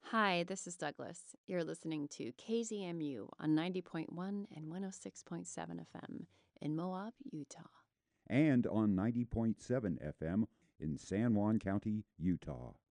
Hi, this is Douglas. You're listening to KZMU on 90.1 and 106.7 FM in Moab, Utah. And on 90.7 FM in San Juan County, Utah.